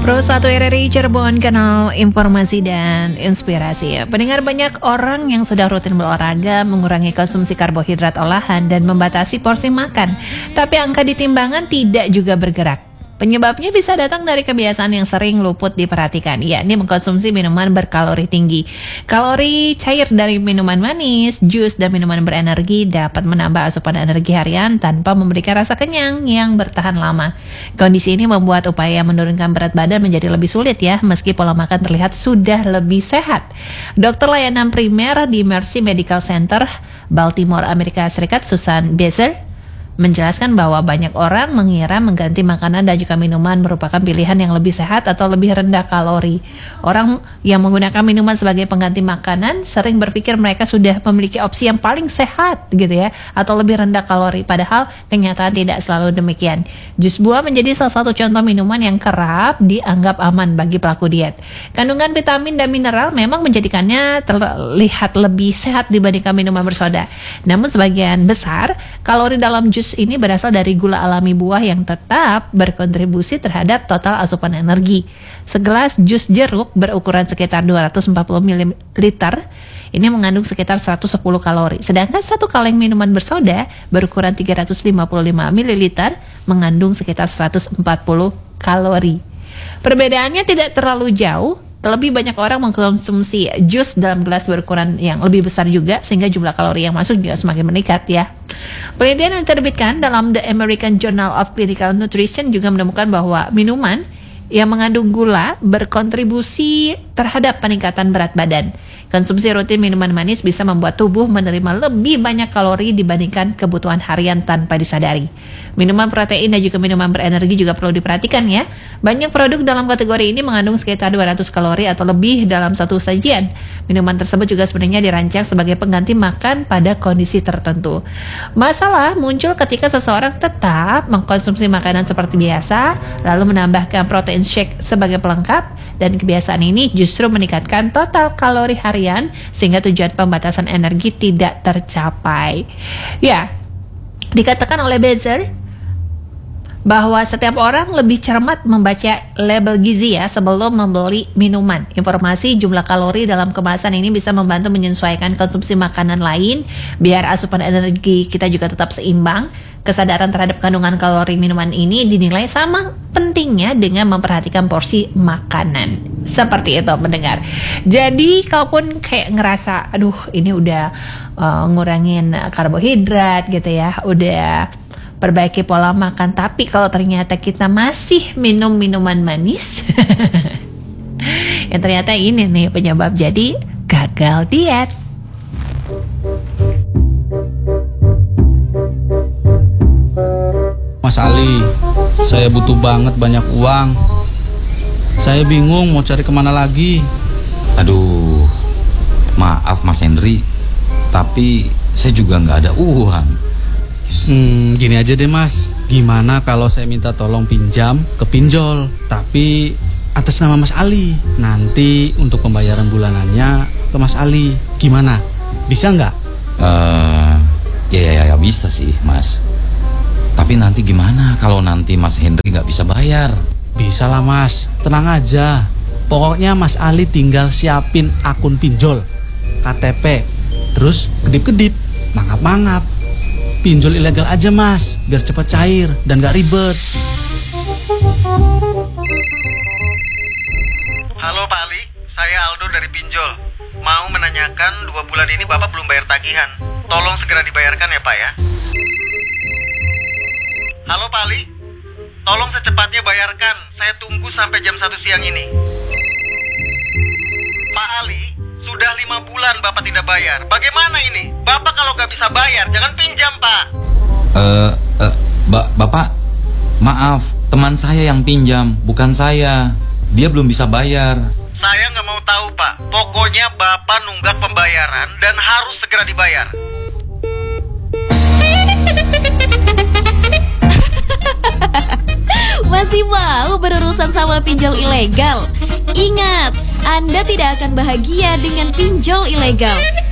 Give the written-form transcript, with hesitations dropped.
Pro 1 RRI Cirebon, kanal informasi dan inspirasi. Pendengar, banyak orang yang sudah rutin berolahraga, mengurangi konsumsi karbohidrat olahan dan membatasi porsi makan. Tapi angka di timbangan tidak juga bergerak. Penyebabnya bisa datang dari kebiasaan yang sering luput diperhatikan, yakni mengkonsumsi minuman berkalori tinggi. Kalori cair dari minuman manis, jus, dan minuman berenergi dapat menambah asupan energi harian tanpa memberikan rasa kenyang yang bertahan lama. Kondisi ini membuat upaya menurunkan berat badan menjadi lebih sulit ya, meski pola makan terlihat sudah lebih sehat. Dokter layanan primer di Mercy Medical Center, Baltimore, Amerika Serikat, Susan Bezer, menjelaskan bahwa banyak orang mengira mengganti makanan dan juga minuman merupakan pilihan yang lebih sehat atau lebih rendah kalori. Orang yang menggunakan minuman sebagai pengganti makanan sering berpikir mereka sudah memiliki opsi yang paling sehat gitu ya, atau lebih rendah kalori, padahal kenyataan tidak selalu demikian. Jus buah menjadi salah satu contoh minuman yang kerap dianggap aman bagi pelaku diet. Kandungan vitamin dan mineral memang menjadikannya terlihat lebih sehat dibandingkan minuman bersoda. Namun sebagian besar kalori dalam jus ini berasal dari gula alami buah yang tetap berkontribusi terhadap total asupan energi. Segelas jus jeruk berukuran sekitar 240 ml ini mengandung sekitar 110 kalori. Sedangkan satu kaleng minuman bersoda berukuran 355 ml mengandung sekitar 140 kalori. Perbedaannya tidak terlalu jauh. Lebih banyak orang mengkonsumsi jus dalam gelas berukuran yang lebih besar juga, sehingga jumlah kalori yang masuk juga semakin meningkat ya. Penelitian yang diterbitkan dalam The American Journal of Clinical Nutrition juga menemukan bahwa minuman yang mengandung gula berkontribusi terhadap peningkatan berat badan. Konsumsi rutin minuman manis bisa membuat tubuh menerima lebih banyak kalori dibandingkan kebutuhan harian tanpa disadari. Minuman protein dan juga minuman berenergi juga perlu diperhatikan ya. Banyak produk dalam kategori ini mengandung sekitar 200 kalori atau lebih dalam satu sajian. Minuman tersebut juga sebenarnya dirancang sebagai pengganti makan pada kondisi tertentu. Masalah muncul ketika seseorang tetap mengkonsumsi makanan seperti biasa, lalu menambahkan protein shake sebagai pelengkap, dan kebiasaan ini justru meningkatkan total kalori harian sehingga tujuan pembatasan energi tidak tercapai. Ya, dikatakan oleh Bezer bahwa setiap orang lebih cermat membaca label gizi ya sebelum membeli minuman. Informasi jumlah kalori dalam kemasan ini bisa membantu menyesuaikan konsumsi makanan lain biar asupan energi kita juga tetap seimbang. Kesadaran terhadap kandungan kalori minuman ini dinilai sama pentingnya dengan memperhatikan porsi makanan. Seperti itu pendengar. Jadi kalaupun kayak ngerasa aduh ini udah ngurangin karbohidrat gitu ya, udah perbaiki pola makan, tapi kalau ternyata kita masih minum minuman manis yang ternyata ini nih penyebab jadi gagal diet. Mas Ali, saya butuh banget banyak uang. Saya bingung mau cari kemana lagi. Aduh, maaf Mas Henry, tapi saya juga nggak ada uang. Gini aja deh Mas, gimana kalau saya minta tolong pinjam ke pinjol, tapi atas nama Mas Ali. Nanti untuk pembayaran bulanannya ke Mas Ali. Gimana? Bisa nggak? Ya bisa sih Mas. Tapi nanti gimana kalau nanti Mas Henry nggak bisa bayar? Bisa lah Mas, tenang aja. Pokoknya Mas Ali tinggal siapin akun pinjol, KTP, terus kedip-kedip, mangap-mangap. Pinjol ilegal aja Mas, biar cepat cair dan gak ribet. Halo Pak Ali, saya Aldo dari pinjol. Mau menanyakan 2 bulan ini Bapak belum bayar tagihan. Tolong segera dibayarkan ya Pak ya. Halo Pak Ali, tolong secepatnya bayarkan. Saya tunggu sampai jam 1 siang ini. Pak Ali, sudah 5 bulan Bapak tidak bayar. Bagaimana ini? Bapak kalau gak bisa bayar, jangan pinjam Pak. Bapak, maaf, teman saya yang pinjam, bukan saya. Dia belum bisa bayar. Saya gak mau tahu Pak. Pokoknya Bapak nunggak pembayaran dan harus segera dibayar. Masih mau berurusan sama pinjol ilegal? Ingat, Anda tidak akan bahagia dengan pinjol ilegal.